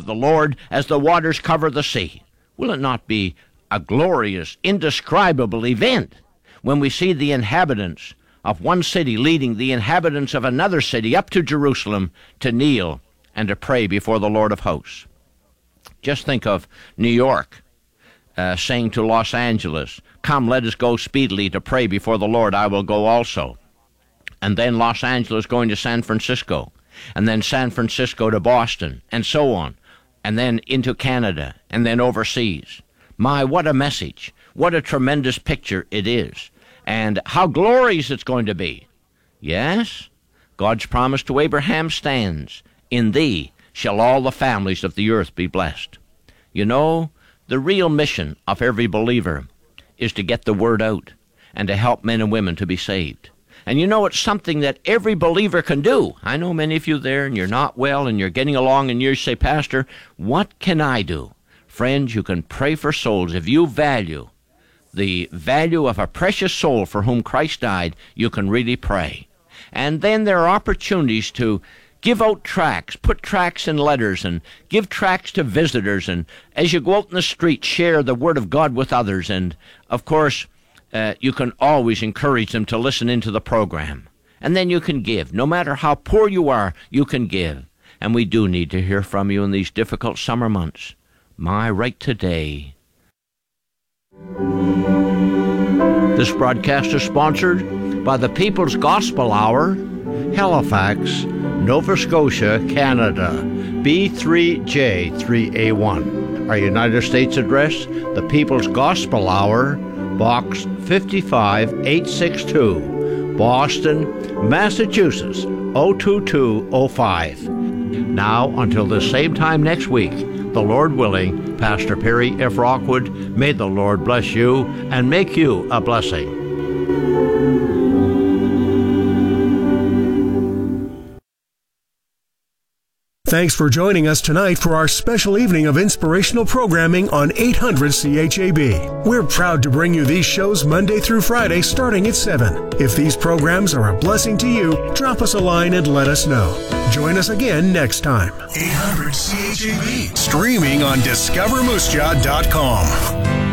of the Lord as the waters cover the sea. Will it not be a glorious, indescribable event when we see the inhabitants of one city leading the inhabitants of another city up to Jerusalem to kneel and to pray before the Lord of hosts? Just think of New York saying to Los Angeles, "Come, let us go speedily to pray before the Lord. I will go also." And then Los Angeles going to San Francisco, and then San Francisco to Boston, and so on, and then into Canada, and then overseas. My, what a message. What a tremendous picture it is. And how glorious it's going to be. Yes, God's promise to Abraham stands. In thee shall all the families of the earth be blessed. You know, the real mission of every believer is to get the word out and to help men and women to be saved. And you know, it's something that every believer can do. I know many of you there, and you're not well, and you're getting along, and you say, "Pastor, what can I do?" Friends, you can pray for souls. If you value the value of a precious soul for whom Christ died, you can really pray. And then there are opportunities to give out tracts, put tracts in letters, and give tracts to visitors. And as you go out in the street, share the Word of God with others. And, of course, you can always encourage them to listen into the program. And then you can give. No matter how poor you are, you can give. And we do need to hear from you in these difficult summer months. My, right today. This broadcast is sponsored by the People's Gospel Hour, Halifax, Nova Scotia, Canada, B3J3A1. Our United States address, the People's Gospel Hour, Box 55862, Boston, Massachusetts, 02205. Now, until the same time next week, the Lord willing, Pastor Perry F. Rockwood, may the Lord bless you and make you a blessing. Thanks for joining us tonight for our special evening of inspirational programming on 800 CHAB. We're proud to bring you these shows Monday through Friday starting at 7. If these programs are a blessing to you, drop us a line and let us know. Join us again next time. 800 CHAB. Streaming on DiscoverMoosejah.com.